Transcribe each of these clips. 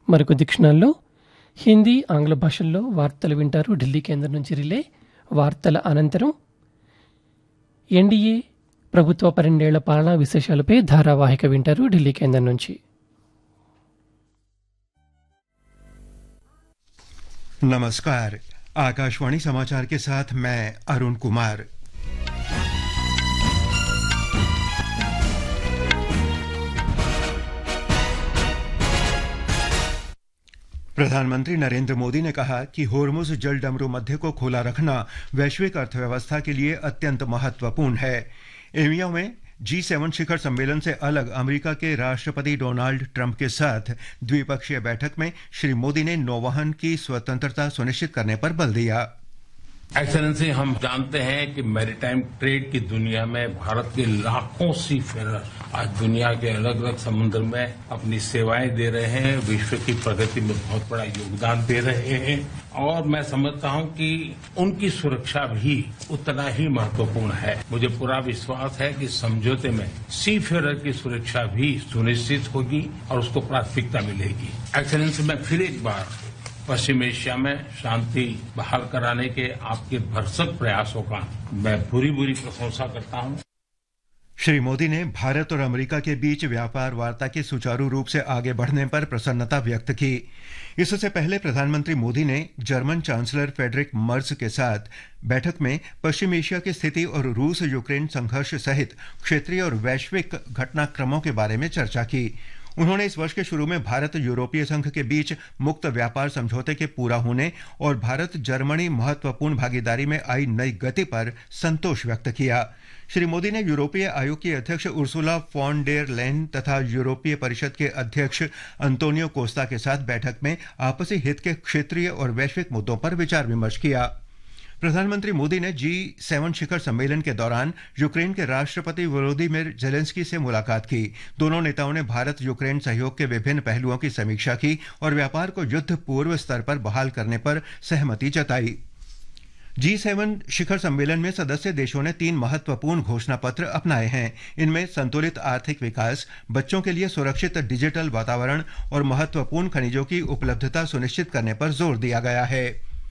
మరికొద్ది క్షణాల్లో హిందీ ఆంగ్ల భాషల్లో వార్తలు వింటారు ఢిల్లీ కేంద్రం నుంచి రిలే. వార్తల అనంతరం ఎన్డీఏ ప్రభుత్వ 12 ఏళ్ల పాలనా విశేషాలపై ధారావాహిక వింటారు ఢిల్లీ కేంద్రం నుంచి. नमस्कार, आकाशवाणी समाचार के साथ मैं अरुण कुमार. प्रधानमंत्री नरेंद्र मोदी ने कहा कि होर्मुज जल डमरू मध्य को खुला रखना वैश्विक अर्थव्यवस्था के लिए अत्यंत महत्वपूर्ण है. एमिया में G7 शिखर सम्मेलन से अलग अमेरिका के राष्ट्रपति डोनाल्ड ट्रंप के साथ द्विपक्षीय बैठक में श्री मोदी ने नौवहन की स्वतंत्रता सुनिश्चित करने पर बल दिया. एक्सेलेंसी, हम जानते हैं कि मैरीटाइम ट्रेड की दुनिया में भारत के लाखों सी फेरर आज दुनिया के अलग अलग समुद्र में अपनी सेवाएं दे रहे हैं, विश्व की प्रगति में बहुत बड़ा योगदान दे रहे हैं और मैं समझता हूं कि उनकी सुरक्षा भी उतना ही महत्वपूर्ण है. मुझे पूरा विश्वास है कि समझौते में सी फेरर की सुरक्षा भी सुनिश्चित होगी और उसको प्राथमिकता मिलेगी. एक्सेलेंसी, मैं फिर एक बार पश्चिम एशिया में शांति बहाल कराने के आपके भरसक प्रयासों का मैं पूरी प्रशंसा करता हूं. श्री मोदी ने भारत और अमेरिका के बीच व्यापार वार्ता के सुचारू रूप से आगे बढ़ने पर प्रसन्नता व्यक्त की. इससे पहले प्रधानमंत्री मोदी ने जर्मन चांसलर फ्रेडरिक मर्ज के साथ बैठक में पश्चिम एशिया की स्थिति और रूस यूक्रेन संघर्ष सहित क्षेत्रीय और वैश्विक घटनाक्रमों के बारे में चर्चा की. उन्होंने इस वर्ष के शुरू में भारत यूरोपीय संघ के बीच मुक्त व्यापार समझौते के पूरा होने और भारत जर्मनी महत्वपूर्ण भागीदारी में आई नई गति पर संतोष व्यक्त किया. श्री मोदी ने यूरोपीय आयोग की अध्यक्ष उर्सुला फॉन डेर लेन तथा यूरोपीय परिषद के अध्यक्ष अंतोनियो कोस्टा के साथ बैठक में आपसी हित के क्षेत्रीय और वैश्विक मुद्दों पर विचार विमर्श किया. प्रधानमंत्री मोदी ने G7 शिखर सम्मेलन के दौरान यूक्रेन के राष्ट्रपति वोलोदिमिर जेलेंस्की से मुलाकात की. दोनों नेताओं ने भारत यूक्रेन सहयोग के विभिन्न पहलुओं की समीक्षा की और व्यापार को युद्ध पूर्व स्तर पर बहाल करने पर सहमति जताई. G7 शिखर सम्मेलन में सदस्य देशों ने 3 महत्वपूर्ण घोषणा पत्र अपनाए हैं. इनमें संतुलित आर्थिक विकास, बच्चों के लिए सुरक्षित डिजिटल वातावरण और महत्वपूर्ण खनिजों की उपलब्धता सुनिश्चित करने पर जोर दिया गया है.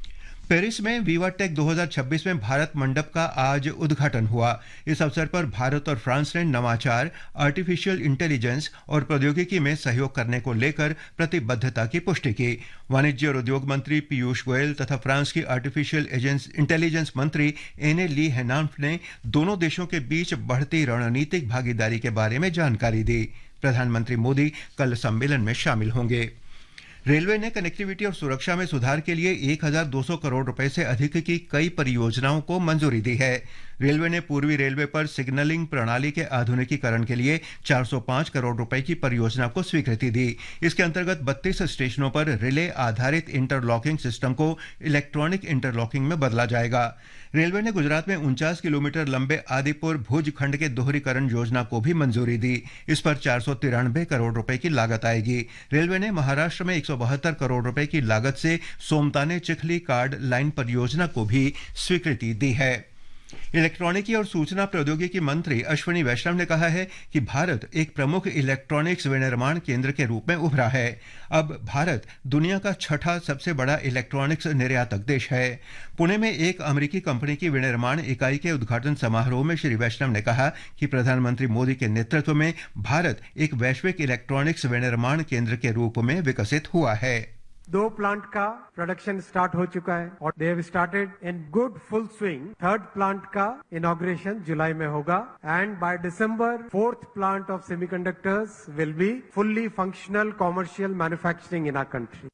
पेरिस में विवाटेक 2026 में भारत मंडप का आज उद्घाटन हुआ. इस अवसर पर भारत और फ्रांस ने नवाचार, आर्टिफिशियल इंटेलिजेंस और प्रौद्योगिकी में सहयोग करने को लेकर प्रतिबद्धता की पुष्टि की. वाणिज्य और उद्योग मंत्री पीयूष गोयल तथा फ्रांस की आर्टिफिशियल इंटेलिजेंस मंत्री एने ली हेनान्फ ने दोनों देशों के बीच बढ़ती रणनीतिक भागीदारी के बारे में जानकारी दी. प्रधानमंत्री मोदी कल सम्मेलन में शामिल होंगे. रेलवे ने कनेक्टिविटी और सुरक्षा में सुधार के लिए 1,200 करोड़ रुपए से अधिक की कई परियोजनाओं को मंजूरी दी है. रेलवे ने पूर्वी रेलवे पर सिग्नलिंग प्रणाली के आधुनिकीकरण के लिए 405 करोड़ रुपए की परियोजना को स्वीकृति दी. इसके अंतर्गत 32 स्टेशनों पर रिले आधारित इंटरलॉकिंग सिस्टम को इलेक्ट्रॉनिक इंटरलॉकिंग में बदला जाएगा. रेलवे ने गुजरात में 49 किलोमीटर लंबे आदिपुर भुज खंड के दोहरीकरण योजना को भी मंजूरी दी. इस पर 493 करोड़ रुपए की लागत आएगी. रेलवे ने महाराष्ट्र में 172 करोड़ रुपए की लागत से सोमताने चिखली कार्ड लाइन परियोजना को भी स्वीकृति दी है. इलेक्ट्रॉनिकी और सूचना प्रौद्योगिकी मंत्री अश्विनी वैष्णव ने कहा है कि भारत एक प्रमुख इलेक्ट्रॉनिक्स विनिर्माण केंद्र के रूप में उभरा है. अब भारत दुनिया का 6ठा सबसे बड़ा इलेक्ट्रॉनिक्स निर्यातक देश है. पुणे में एक अमेरिकी कंपनी की विनिर्माण इकाई के उद्घाटन समारोह में श्री वैष्णव ने कहा कि प्रधानमंत्री मोदी के नेतृत्व में भारत एक वैश्विक इलेक्ट्रॉनिक्स विनिर्माण केंद्र के रूप में विकसित हुआ है. 2 प्लांट का प्रोडक्शन स्टार्ट हो चुका है और they have started in good full swing. 3rd plant का इनॉग्रेशन जुलाई में होगा and by December 4th plant of semiconductors will be fully functional commercial manufacturing in our country.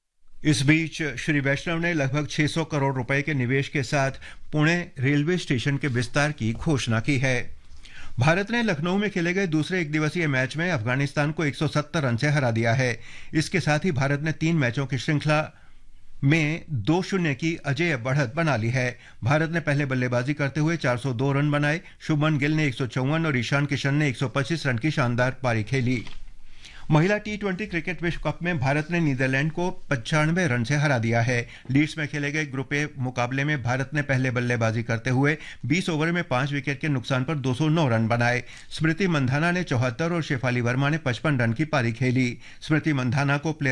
इस बीच श्री वैष्णव ने लगभग 600 करोड़ रुपए के निवेश के साथ पुणे रेलवे स्टेशन के विस्तार की घोषणा की है. भारत ने लखनऊ में खेले गए दूसरे एक दिवसीय मैच में अफगानिस्तान को 170 रन से हरा दिया है. इसके साथ ही भारत ने 3 मैचों की श्रृंखला में 2-0 की अजेय बढ़त बना ली है. भारत ने पहले बल्लेबाजी करते हुए 402 रन बनाए. शुभमन गिल ने 154 और ईशान किशन ने 125 रन की शानदार पारी खेली. महिला T20 क्रिकेट विश्व कप में भारत ने नीदरलैंड को 95 रन से हरा दिया है. लीड्स में खेले गए ग्रुप ए मुकाबले में भारत ने पहले बल्लेबाजी करते हुए 20 ओवर में 5 विकेट के नुकसान पर 209 रन बनाए. स्मृति मंधाना ने 74 और शेफाली वर्मा ने 55 रन की पारी खेली. स्मृति मंधाना को